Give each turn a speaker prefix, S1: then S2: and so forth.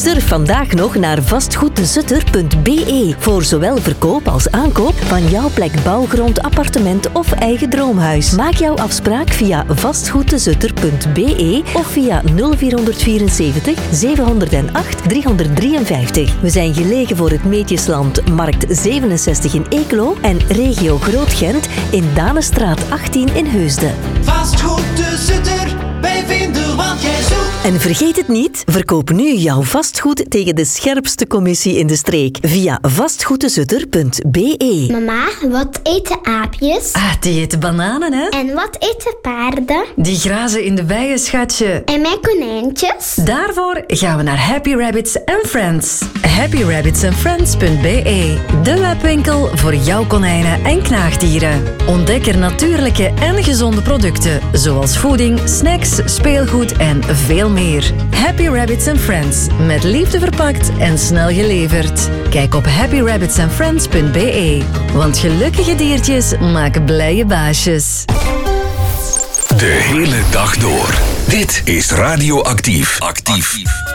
S1: Surf vandaag nog naar vastgoeddezutter.be voor zowel verkoop als aankoop van jouw plek bouwgrond, appartement of eigen droomhuis. Maak jouw afspraak via vastgoeddezutter.be of via 0474 708 353. We zijn gelegen voor het Meetjesland, Markt 67 in Eeklo en regio Groot-Gent in Danenstraat 18 in Heusden.
S2: Vastgoed de Zutter, wij vinden wat jij zoekt.
S1: En vergeet het niet, verkoop nu jouw vastgoed tegen de scherpste commissie in de streek via vastgoeddezutter.be.
S3: Mama, wat eten aapjes?
S4: Die eten bananen, hè?
S3: En wat eten paarden?
S4: Die grazen in de weien, schatje.
S3: En mijn konijntjes?
S4: Daarvoor gaan we naar Happy Rabbits and Friends. happyrabbitsandfriends.be, de webwinkel voor jouw konijnen en knaagdieren. Ontdek er natuurlijke en gezonde producten, zoals voeding, snacks, speelgoed en veel meer. Happy Rabbits and Friends, met liefde verpakt en snel geleverd. Kijk op happyrabbitsandfriends.be, want gelukkige diertjes maken blije baasjes.
S5: De hele dag door. Dit is Radio Actief.